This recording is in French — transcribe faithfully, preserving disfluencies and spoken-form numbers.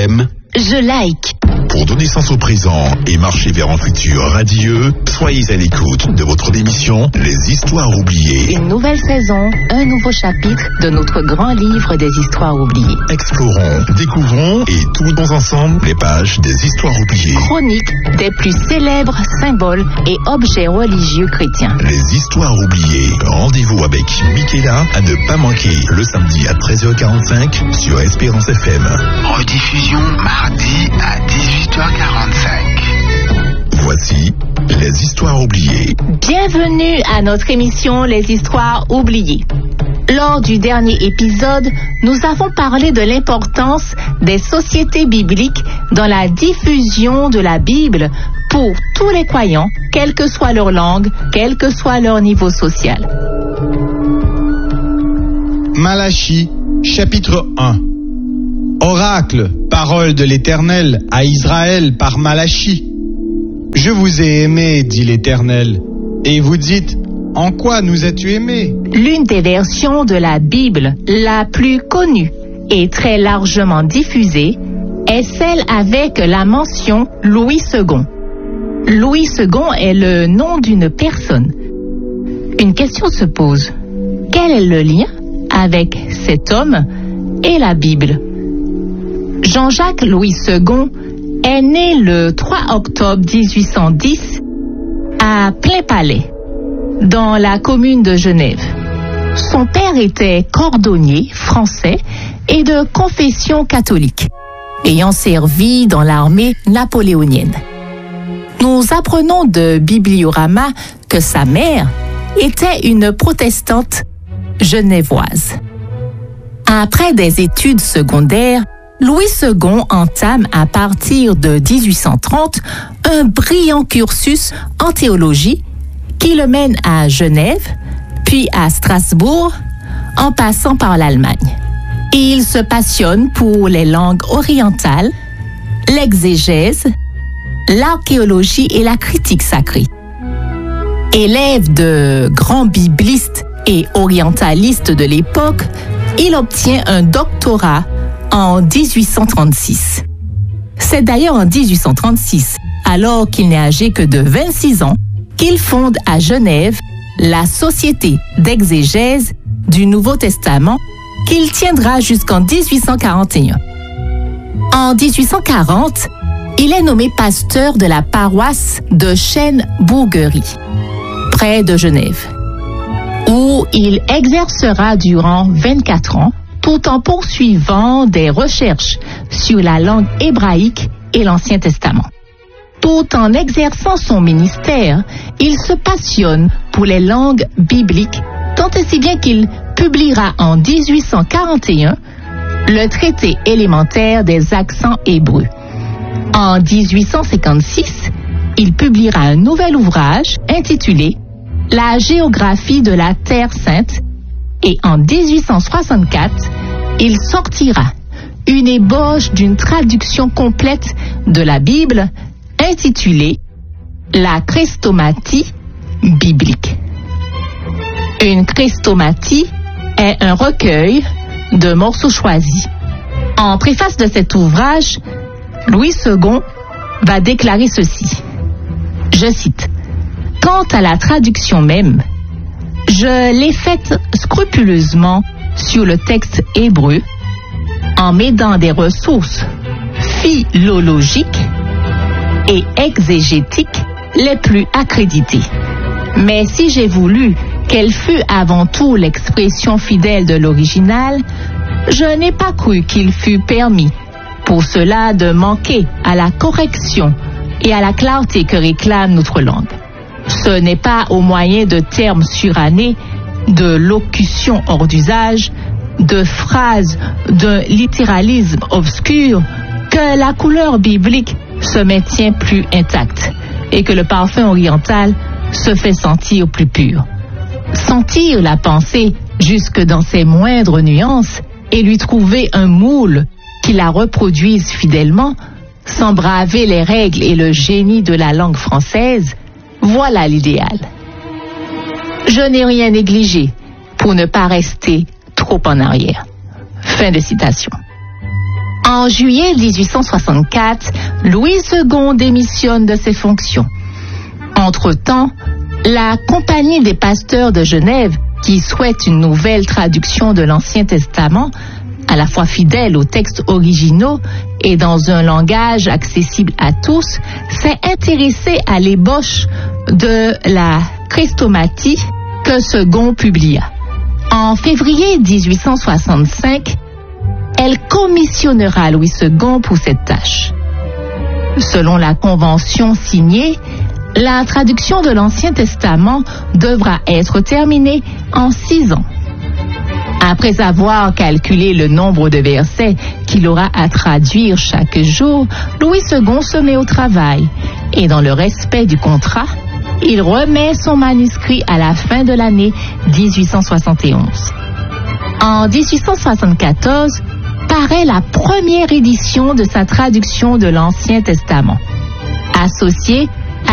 j'aime, je like. Pour donner sens au présent et marcher vers un futur radieux, soyez à l'écoute de votre émission Les Histoires oubliées. Une nouvelle saison, un nouveau chapitre de notre grand livre des histoires oubliées. Explorons, découvrons et tournons ensemble les pages des histoires oubliées. Chronique des plus célèbres symboles et objets religieux chrétiens. Les Histoires oubliées. Rendez-vous avec Michaela à ne pas manquer le samedi à treize heures quarante-cinq sur Espérance F M. rediffusion mardi à dix-huit heures quarante-cinq. Voici Les Histoires oubliées. Bienvenue à notre émission Les Histoires oubliées. Lors du dernier épisode, nous avons parlé de l'importance des sociétés bibliques dans la diffusion de la Bible pour tous les croyants, quelle que soit leur langue, quel que soit leur niveau social. Malachie, chapitre un. Oracle, parole de l'Éternel à Israël par Malachie. Je vous ai aimé, dit l'Éternel, et vous dites, en quoi nous as-tu aimés? L'une des versions de la Bible la plus connue et très largement diffusée est celle avec la mention Louis second. Louis second est le nom d'une personne. Une question se pose. Quel est le lien avec cet homme et la Bible? Jean-Jacques Louis second est né le trois octobre dix-huit cent dix à Plainpalais, dans la commune de Genève. Son père était cordonnier français et de confession catholique, ayant servi dans l'armée napoléonienne. Nous apprenons de Bibliorama que sa mère était une protestante genevoise. Après des études secondaires, Louis second entame à partir de dix-huit cent trente un brillant cursus en théologie qui le mène à Genève, puis à Strasbourg, en passant par l'Allemagne. Il se passionne pour les langues orientales, l'exégèse, l'archéologie et la critique sacrée. Élève de grands biblistes et orientalistes de l'époque, il obtient un doctorat en dix-huit cent trente-six. C'est d'ailleurs en dix-huit cent trente-six, alors qu'il n'est âgé que de vingt-six ans, qu'il fonde à Genève la Société d'exégèse du Nouveau Testament qu'il tiendra jusqu'en dix-huit cent quarante et un. En dix-huit cent quarante, il est nommé pasteur de la paroisse de Chêne-Bourgerie, près de Genève, où il exercera durant vingt-quatre ans tout en poursuivant des recherches sur la langue hébraïque et l'Ancien Testament. Tout en exerçant son ministère, il se passionne pour les langues bibliques, tant et si bien qu'il publiera en dix-huit cent quarante et un le traité élémentaire des accents hébreux. En dix-huit cent cinquante-six, il publiera un nouvel ouvrage intitulé « La géographie de la Terre sainte » et en dix-huit cent soixante-quatre, il sortira une ébauche d'une traduction complète de la Bible intitulée « La Chrestomathie biblique ». Une chrestomathie est un recueil de morceaux choisis. En préface de cet ouvrage, Louis second va déclarer ceci. Je cite. « Quant à la traduction même, je l'ai faite scrupuleusement sur le texte hébreu, en m'aidant des ressources philologiques et exégétiques les plus accréditées. Mais si j'ai voulu qu'elle fût avant tout l'expression fidèle de l'original, je n'ai pas cru qu'il fût permis pour cela de manquer à la correction et à la clarté que réclame notre langue. Ce n'est pas au moyen de termes surannés, de locutions hors d'usage, de phrases d'un littéralisme obscur que la couleur biblique se maintient plus intacte et que le parfum oriental se fait sentir plus pur. Sentir la pensée jusque dans ses moindres nuances et lui trouver un moule qui la reproduise fidèlement, sans braver les règles et le génie de la langue française, voilà l'idéal. Je n'ai rien négligé pour ne pas rester trop en arrière. Fin de citation. En juillet dix-huit cent soixante-quatre, Louis second démissionne de ses fonctions. Entre-temps, la Compagnie des pasteurs de Genève, qui souhaite une nouvelle traduction de l'Ancien Testament, à la fois fidèle aux textes originaux et dans un langage accessible à tous, s'est intéressée à l'ébauche de la Chrestomatie que Second publia. En février dix-huit cent soixante-cinq, elle commissionnera Louis second pour cette tâche. Selon la convention signée, la traduction de l'Ancien Testament devra être terminée en six ans. Après avoir calculé le nombre de versets qu'il aura à traduire chaque jour, Louis second se met au travail et, dans le respect du contrat, il remet son manuscrit à la fin de l'année dix-huit cent soixante et onze. En dix-huit cent soixante-quatorze, paraît la première édition de sa traduction de l'Ancien Testament. Associée